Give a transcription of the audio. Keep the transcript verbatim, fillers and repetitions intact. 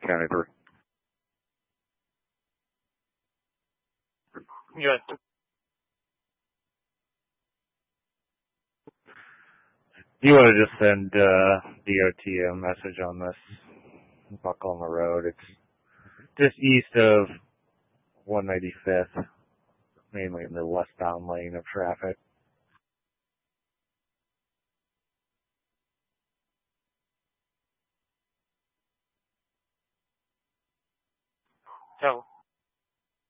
County three. U S You want to just send uh, D O T a message on this Buckhoma Road. It's just east of one ninety-fifth, mainly in the westbound lane of traffic. So